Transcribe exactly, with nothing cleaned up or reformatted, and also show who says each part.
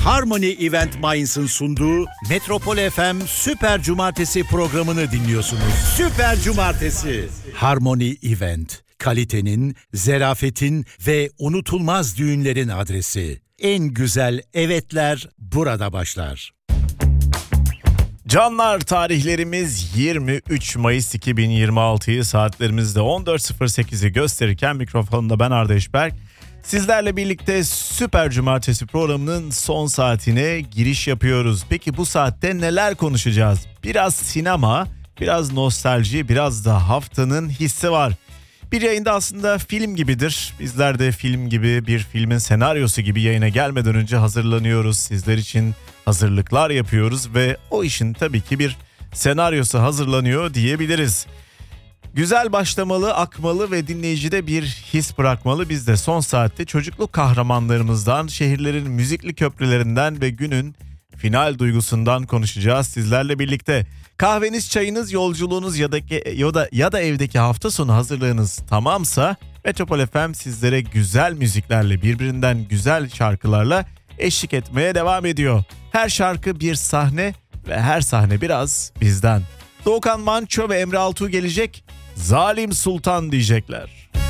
Speaker 1: Harmony Event Mainz'ın sunduğu Metropol F M Süper Cumartesi programını dinliyorsunuz. Süper Cumartesi. Harmony Event, kalitenin, zerafetin ve unutulmaz düğünlerin adresi. En güzel evetler burada başlar.
Speaker 2: Canlar, tarihlerimiz yirmi üç Mayıs iki bin yirmi altıyı saatlerimizde on dört sıfır sekizi gösterirken mikrofonda ben Arda Eşberk. Sizlerle birlikte Süper Cumartesi programının son saatine giriş yapıyoruz. Peki bu saatte neler konuşacağız? Biraz sinema, biraz nostalji, biraz da haftanın hissi var. Bir yayında aslında film gibidir. Bizler de film gibi, bir filmin senaryosu gibi yayına gelmeden önce hazırlanıyoruz. Sizler için hazırlıklar yapıyoruz ve o işin tabii ki bir senaryosu hazırlanıyor diyebiliriz. Güzel başlamalı, akmalı ve dinleyicide bir his bırakmalı. Biz de son saatte çocukluk kahramanlarımızdan, şehirlerin müzikli köprülerinden ve günün final duygusundan konuşacağız sizlerle birlikte. Kahveniz, çayınız, yolculuğunuz ya da ya da ya da evdeki hafta sonu hazırlığınız tamamsa Metropol F M sizlere güzel müziklerle, birbirinden güzel şarkılarla eşlik etmeye devam ediyor. Her şarkı bir sahne ve her sahne biraz bizden. Doğukan Manço ve Emre Altuğ gelecek. Zalim Sultan diyecekler.